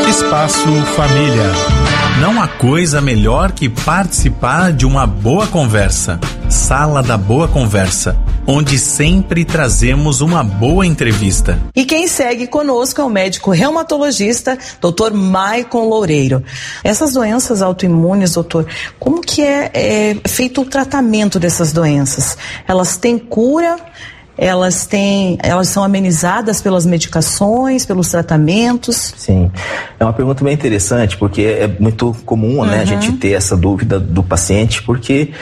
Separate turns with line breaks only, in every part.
Espaço Família. Não há coisa melhor que participar de uma boa conversa. Sala da Boa Conversa, onde sempre trazemos uma boa entrevista.
E quem segue conosco é o médico reumatologista, Dr. Maicon Loureiro. Essas doenças autoimunes, doutor, como que é feito o tratamento dessas doenças? Elas têm cura? Elas são amenizadas pelas medicações, pelos tratamentos?
Sim, é uma pergunta bem interessante, porque é muito comum, né, a gente ter essa dúvida do paciente, porque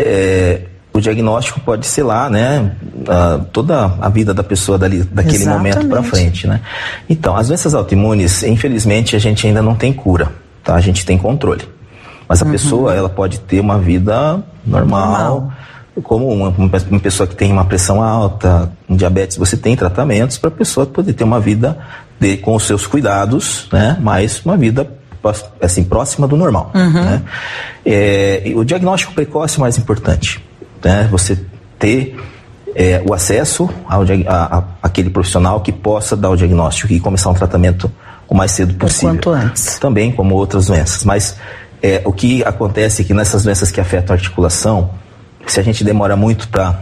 o diagnóstico pode ser lá, né, toda a vida da pessoa daquele
Exatamente.
Momento para frente, né. Então, as doenças autoimunes, infelizmente, a gente ainda não tem cura, tá? A gente tem controle, mas a pessoa, ela pode ter uma vida normal. Como uma pessoa que tem uma pressão alta, um diabetes, você tem tratamentos para a pessoa poder ter uma vida com os seus cuidados, né? Mas uma vida assim, próxima do normal. Né? E o diagnóstico precoce é mais importante, né? Você ter o acesso àquele profissional que possa dar o diagnóstico e começar um tratamento o mais cedo possível.
O quanto antes.
Também como outras doenças. Mas o que acontece é que nessas doenças que afetam a articulação, se a gente demora muito para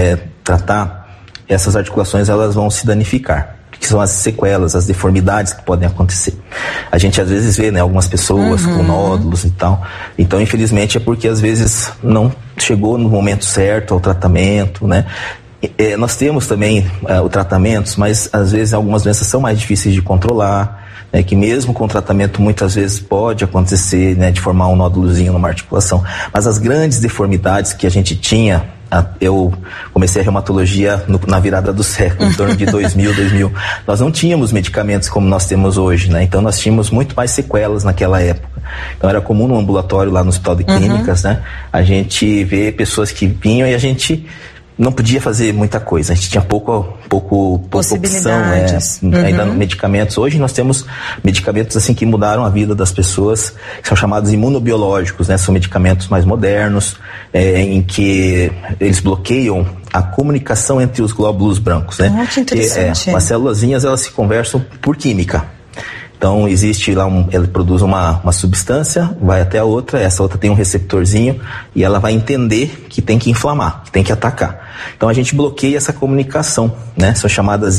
tratar, essas articulações elas vão se danificar, que são as sequelas, as deformidades que podem acontecer. A gente às vezes vê, né, algumas pessoas com nódulos e tal. Então, infelizmente, é porque às vezes não chegou no momento certo ao tratamento, né? Nós temos também o tratamento, mas às vezes algumas doenças são mais difíceis de controlar, né, que mesmo com tratamento muitas vezes pode acontecer, né, de formar um nódulozinho numa articulação. Mas as grandes deformidades que a gente tinha, eu comecei a reumatologia na virada do século, em torno de 2000, nós não tínhamos medicamentos como nós temos hoje, né? Então nós tínhamos muito mais sequelas naquela época. Então era comum no ambulatório lá no Hospital de Clínicas, né, a gente ver pessoas que vinham e a gente não podia fazer muita coisa, a gente tinha pouca opção, ainda medicamentos. Hoje nós temos medicamentos assim que mudaram a vida das pessoas, que são chamados imunobiológicos, né? São medicamentos mais modernos, em que eles bloqueiam a comunicação entre os glóbulos brancos, né?
Muito interessante.
As célulazinhas, elas se conversam por química. Então existe lá ele produz uma substância, vai até a outra, essa outra tem um receptorzinho e ela vai entender que tem que inflamar, que tem que atacar. Então a gente bloqueia essa comunicação, né? São chamadas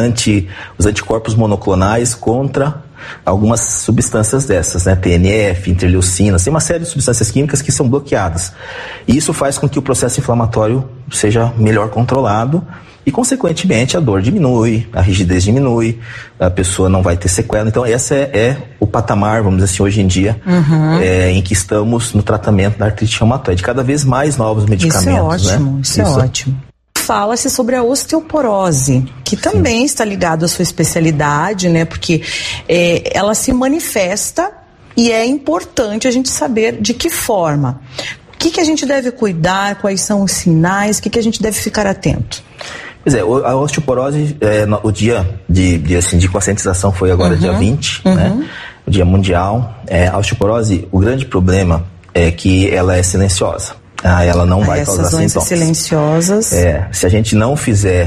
os anticorpos monoclonais contra algumas substâncias dessas, né? TNF, interleucinas, tem uma série de substâncias químicas que são bloqueadas. E isso faz com que o processo inflamatório seja melhor controlado e, consequentemente, a dor diminui, a rigidez diminui, a pessoa não vai ter sequela. Então, esse é o patamar, vamos dizer assim, hoje em dia, em que estamos no tratamento da artrite reumatoide. Cada vez mais novos medicamentos.
Isso é ótimo. Fala-se sobre a osteoporose, que também está ligada à sua especialidade, né? Porque ela se manifesta e é importante a gente saber de que forma. O que a gente deve cuidar, quais são os sinais, o que a gente deve ficar atento?
Pois é, a osteoporose, o dia de conscientização foi agora dia 20, né? O dia mundial. A osteoporose, o grande problema é que ela é silenciosa. Ela não vai causar sintomas.
Essas doenças silenciosas.
Se a gente não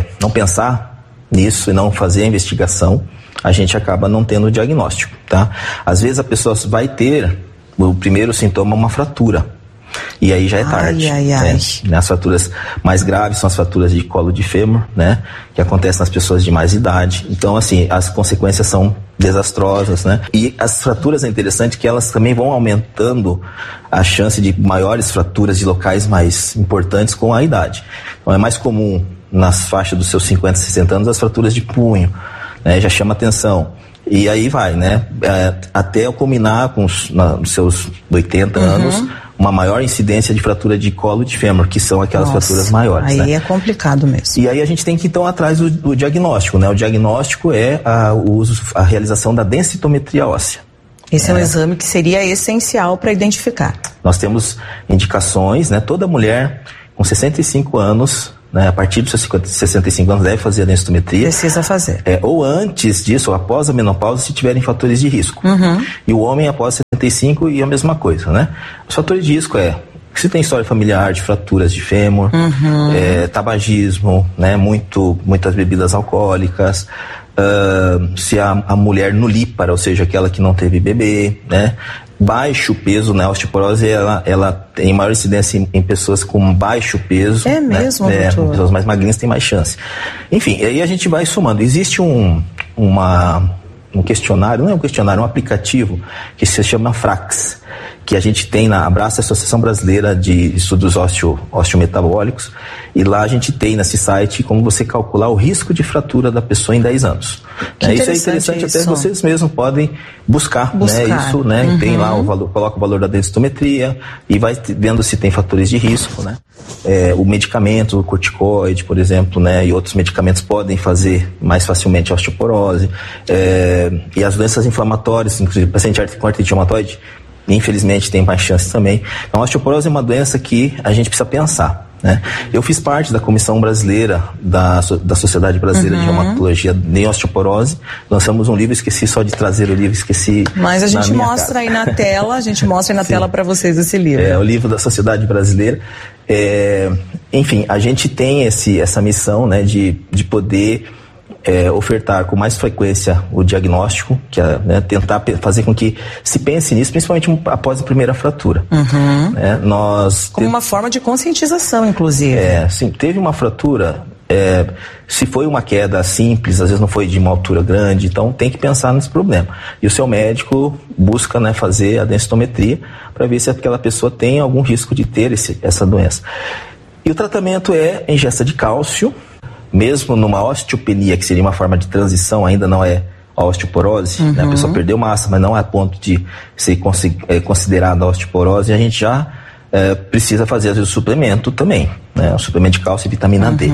pensar nisso e não fazer a investigação, a gente acaba não tendo o diagnóstico, tá? Às vezes a pessoa vai ter o primeiro sintoma, uma fratura. E aí já é tarde. As fraturas mais graves são as fraturas de colo de fêmur, né? Que acontecem nas pessoas de mais idade. Então, assim, as consequências são desastrosas, né? E as fraturas é interessante que elas também vão aumentando a chance de maiores fraturas de locais mais importantes com a idade. Então é mais comum nas faixas dos seus 50, 60 anos as fraturas de punho, né? Já chama atenção. E aí vai, né? Até eu culminar com os seus 80 anos, uma maior incidência de fratura de colo de fêmur, que são aquelas fraturas maiores.
Aí,
né?
É complicado mesmo.
E aí a gente tem que então atrás do diagnóstico, né? O diagnóstico é a realização da densitometria óssea.
Esse é um exame que seria essencial para identificar.
Nós temos indicações, né? Toda mulher com 65 anos, né, a partir dos seus 65 anos deve fazer a densitometria.
Precisa fazer.
Ou antes disso, ou após a menopausa, se tiverem fatores de risco. E o homem após 75 e a mesma coisa, né? Os fatores de risco se tem história familiar de fraturas de fêmur, tabagismo, né, muitas bebidas alcoólicas, se a mulher nulípara, ou seja, aquela que não teve bebê, né? Baixo peso, né? A osteoporose, ela tem maior incidência em pessoas com baixo peso.
É mesmo, né?
Pessoas mais magrinhas têm mais chance. Enfim, aí a gente vai somando. Existe um questionário, não é um questionário, é um aplicativo que se chama FRAX, que a gente tem na Abraça, Associação Brasileira de Estudos Osteometabólicos, e lá a gente tem nesse site como você calcular o risco de fratura da pessoa em 10 anos. Isso é interessante, até vocês mesmos podem buscar. Né, isso, né, tem lá o valor, coloca o valor da densitometria e vai vendo se tem fatores de risco, né. O medicamento, o corticoide, por exemplo, né, e outros medicamentos podem fazer mais facilmente a osteoporose, e as doenças inflamatórias, inclusive o paciente com artrite reumatoide, infelizmente tem mais chance também. Então a osteoporose é uma doença que a gente precisa pensar, né? Eu fiz parte da comissão brasileira da Sociedade Brasileira de Reumatologia em Osteoporose. Lançamos um livro, esqueci só de trazer o livro, esqueci.
Mas a gente mostra aí na tela, tela para vocês esse livro.
O livro da Sociedade Brasileira. Enfim, a gente tem essa missão, né, de poder ofertar com mais frequência o diagnóstico, que é, né, tentar fazer com que se pense nisso, principalmente após a primeira fratura. Como
uma forma de conscientização, inclusive.
Sim, teve uma fratura, se foi uma queda simples, às vezes não foi de uma altura grande, então tem que pensar nesse problema. E o seu médico busca, né, fazer a densitometria para ver se aquela pessoa tem algum risco de ter essa doença. E o tratamento é ingesta de cálcio. Mesmo numa osteopenia, que seria uma forma de transição, ainda não é a osteoporose, né? A pessoa perdeu massa, mas não é a ponto de ser considerada osteoporose, e a gente já precisa fazer, às vezes, o suplemento também, né? O suplemento de cálcio e vitamina D.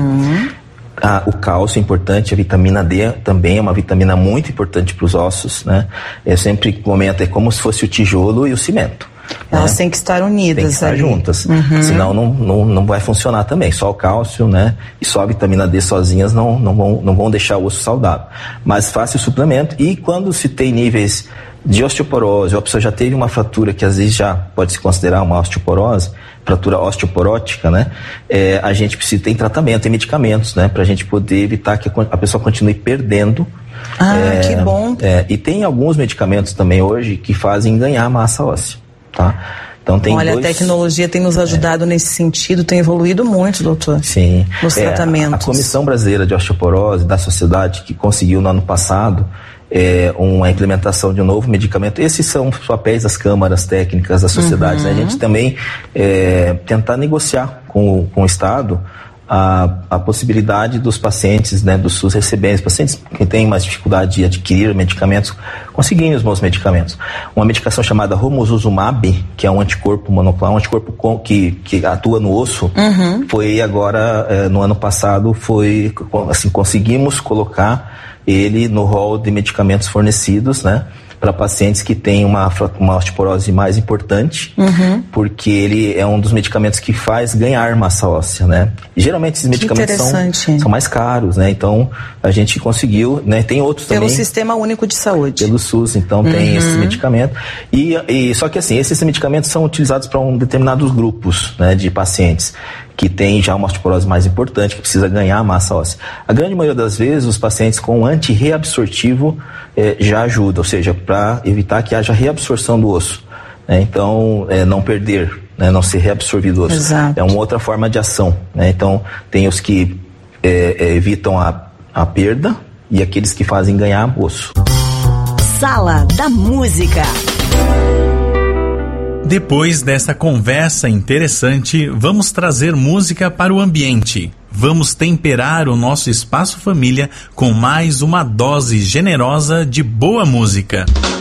O cálcio é importante, a vitamina D também é uma vitamina muito importante para os ossos, né? Eu sempre comento, é como se fosse o tijolo e o cimento.
Elas têm que estar unidas.
Tem que estar
ali
juntas, senão não vai funcionar também. Só o cálcio, né, e só a vitamina D sozinhas não vão deixar o osso saudável. Mas faça o suplemento, e quando se tem níveis de osteoporose, ou a pessoa já teve uma fratura que às vezes já pode se considerar uma osteoporose, fratura osteoporótica, né, a gente tem tratamento, tem medicamentos, né, pra gente poder evitar que a pessoa continue perdendo.
Que bom.
E tem alguns medicamentos também hoje que fazem ganhar massa óssea. Tá? Então,
a tecnologia tem nos ajudado nesse sentido, tem evoluído muito, doutor.
Sim.
Nos tratamentos.
A Comissão Brasileira de Osteoporose da Sociedade, que conseguiu no ano passado uma implementação de um novo medicamento. Esses são os papéis das câmaras técnicas das sociedades. Né? A gente também tentar negociar com o Estado a possibilidade dos pacientes, né, do SUS receberem, os pacientes que têm mais dificuldade de adquirir medicamentos, conseguirem os bons medicamentos. Uma medicação chamada romosozumab, que é um anticorpo monoclonal, um anticorpo que atua no osso, foi agora, no ano passado, conseguimos colocar ele no rol de medicamentos fornecidos, né, para pacientes que têm uma osteoporose mais importante, porque ele é um dos medicamentos que faz ganhar massa óssea, né? E geralmente esses medicamentos são mais caros, né? Então a gente conseguiu, né? Tem outros também.
Pelo Sistema Único de Saúde.
Pelo SUS, então tem esses medicamentos. E só que assim, esses medicamentos são utilizados para determinados grupos, né, de pacientes que tem já uma osteoporose mais importante, que precisa ganhar massa óssea. A grande maioria das vezes, os pacientes com antirreabsortivo já ajuda, ou seja, para evitar que haja reabsorção do osso. Né? Então, não perder, né? Não ser reabsorvido o osso.
Exato.
É uma outra forma de ação. Né? Então, tem os que evitam a perda e aqueles que fazem ganhar osso.
Sala da Música.
Depois dessa conversa interessante, vamos trazer música para o ambiente. Vamos temperar o nosso espaço família com mais uma dose generosa de boa música.